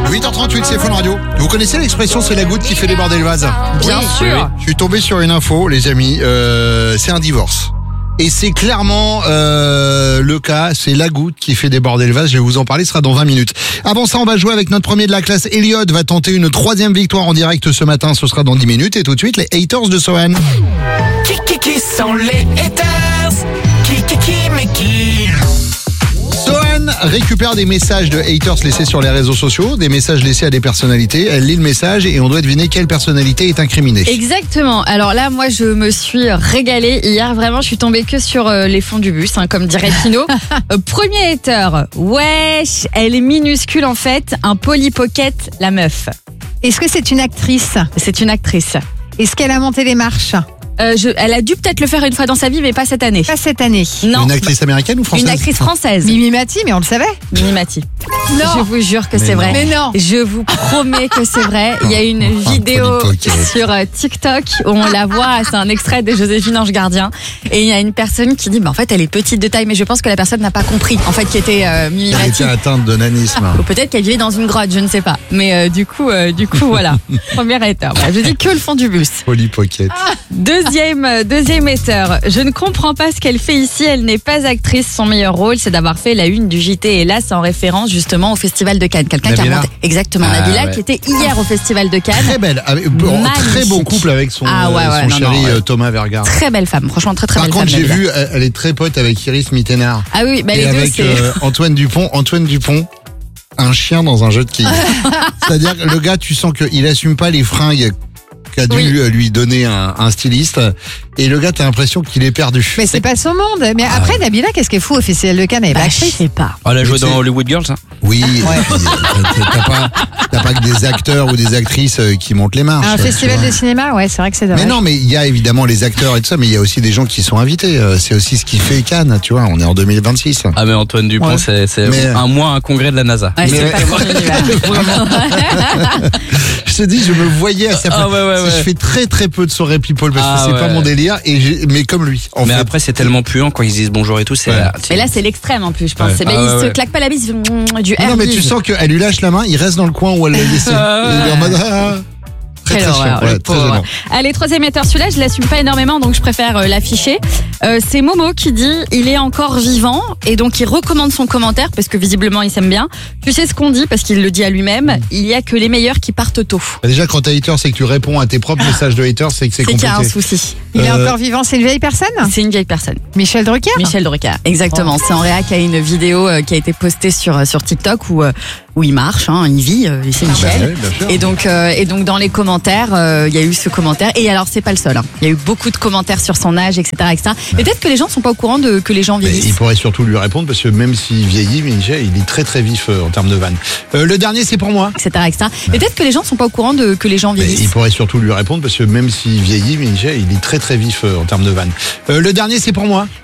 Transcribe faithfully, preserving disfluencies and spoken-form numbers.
huit heures trente-huit, c'est Fun Radio. Vous connaissez l'expression c'est la goutte qui fait déborder le vase? Bien sûr. Je suis tombé sur une info, les amis. Euh, c'est un divorce. Et c'est clairement euh, le cas, c'est la goutte qui fait déborder le vase. Je vais vous en parler, ce sera dans vingt minutes. Avant ça, on va jouer avec notre premier de la classe. Elliot va tenter une troisième victoire en direct ce matin, ce sera dans dix minutes. Et tout de suite, les haters de Sohan. Qui, qui, qui sont les haters? Qui, qui, qui, mais qui? Sohan récupère des messages de haters laissés sur les réseaux sociaux, des messages laissés à des personnalités. Elle lit le message et on doit deviner quelle personnalité est incriminée. Exactement. Alors là, moi, je me suis régalée. Hier, vraiment, je suis tombée que sur euh, les fonds du bus, hein, comme dirait Pino. euh, premier hater. Wesh, elle est minuscule en fait. Un Polly Pocket, la meuf. Est-ce que c'est une actrice? C'est une actrice. Est-ce qu'elle a monté les marches? Euh, je, elle a dû peut-être le faire une fois dans sa vie, mais pas cette année. Pas cette année. Non. Une actrice américaine ou française? Une actrice française. Mimi Mati, mais on le savait. Mimi Mati. Non. Je vous jure que Mais c'est non. vrai. Mais non. Je vous promets que c'est vrai. Il y a une Oh, vidéo Polly Pocket. sur euh, TikTok où on la voit. C'est un extrait de Joséphine Ange Gardien. Et il y a une personne qui dit, bah, en fait, elle est petite de taille, mais je pense que la personne n'a pas compris. En fait, qui était euh, Mimi Elle Mati. était atteinte de nanisme. Ou peut-être qu'elle vivait dans une grotte, je ne sais pas. Mais euh, du coup, euh, du coup, voilà. Première hater. Voilà, je dis que le fond du bus. Polly Pocket. Deuxième, euh, deuxième hater. Je ne comprends pas ce qu'elle fait ici. Elle n'est pas actrice. Son meilleur rôle, c'est d'avoir fait la une du J T. Et là, c'est en référence justement au Festival de Cannes. Quelqu'un qui a Nabila monté. Exactement, Ah, Nabila, ouais. qui était hier au Festival de Cannes. Très belle, avec, en très beau Magnifique. couple avec son, Ah ouais, euh, ouais, son non, chéri non, ouais. euh, Thomas Vergara. Très belle femme. Franchement, très très Par belle contre, femme. j'ai Nabila. vu, elle, elle est très pote avec Iris Mittenard. Ah oui, bah et les deux, avec c'est. euh, Antoine Dupont. Antoine Dupont, un chien dans un jeu de quilles. C'est-à-dire que le gars, tu sens qu'il assume pas les fringues qu'a dû Oui. lui donner un, un styliste. Et le gars, t'as l'impression qu'il est perdu. Mais c'est pas son monde. Mais après, Nabila, qu'est-ce qu'elle fout au Festival de Cannes? Elle est Bah, pas je actrice. sais pas. Elle a joué Mais c'est- dans Hollywood Girls, hein. Oui, t'as pas, t'as pas que des acteurs ou des actrices euh, qui montent les marches. Un tu festival vois. de cinéma, ouais, c'est vrai que c'est dommage. Mais non, mais il y a évidemment les acteurs et tout ça, mais il y a aussi des gens qui sont invités. Euh, C'est aussi ce qui fait Cannes, tu vois. On est en deux mille vingt-six. Ah mais Antoine Dupont, Ouais. c'est, c'est Mais- un mois un congrès de la NASA. Ouais, c'est Mais- pas son univers. Je te dis, je me voyais à sa place. Ah ouais, ouais, ouais. Je fais très très peu de soirées people parce que Ah c'est ouais. pas mon délire. Et j'ai- mais comme lui, en Mais fait. après c'est tellement puant quand ils disent bonjour et tout, c'est Ouais. là, Mais là, c'est l'extrême en plus, je pense. Ouais. C'est- bah, Ah il ouais, se ouais. claque pas la bise, il fait mm, du Non, air mais tu bise. sens qu'elle lui lâche la main, il reste dans le coin où elle l'a laissé. Ah ouais. Il est en mode. ah, Très Quelle très chiant, horreur, ouais, le très pauvre. gênant. Allez, troisième hater, celui-là, je l'assume pas énormément, donc je préfère euh, l'afficher. Euh, c'est Momo qui dit il est encore vivant et donc il recommande son commentaire parce que visiblement il s'aime bien. Tu sais ce qu'on dit parce qu'il le dit à lui-même. Il y a que les meilleurs qui partent tôt. Bah, déjà, quand t'es hater, c'est que tu réponds à tes propres messages de haters, c'est que c'est C'est qu'il y a un compliqué. souci. Il est Euh, encore vivant, c'est une vieille personne? C'est une vieille personne. Michel Drucker? Michel Drucker, exactement. C'est en réac à une vidéo euh, qui a été postée sur euh, sur TikTok où euh, où il marche, hein, il vit, euh, c'est Bah, Michel. ouais, bien sûr. Et donc, euh, et donc dans les commentaires, euh, il y a eu ce commentaire. Et alors, c'est pas le seul. hein. Il y a eu beaucoup de commentaires sur son âge, et cetera, et cetera. Peut-être que les gens sont pas au courant de que les gens Mais il vieillissent, pourrait surtout lui répondre parce que même s'il vieillit, Michel, il est très très vif euh, en termes de vannes. Euh, le dernier, c'est pour moi. et cetera, et cetera. Peut-être que les gens sont pas au courant de que les gens Mais il vieillissent. pourrait surtout lui répondre parce que même s'il vieillit, Michel, il est très très vif euh, en termes de vannes. Euh, le dernier, c'est pour moi.